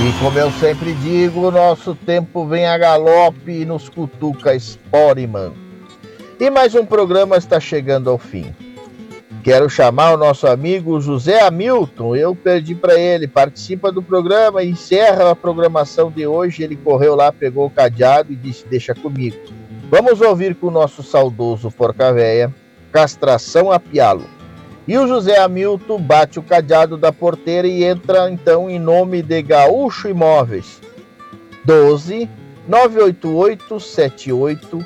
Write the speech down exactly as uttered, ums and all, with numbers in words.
E como eu sempre digo, o nosso tempo vem a galope e nos cutuca Sporeman. E mais um programa está chegando ao fim. Quero chamar o nosso amigo José Hamilton, eu perdi para ele, participa do programa e encerra a programação de hoje. Ele correu lá, pegou o cadeado e disse, deixa comigo. Vamos ouvir com o nosso saudoso Porca Véia, Castração a Pialo. E o José Hamilton bate o cadeado da porteira e entra então em nome de Gaúcho Imóveis. doze, nove oito oito, sete oito,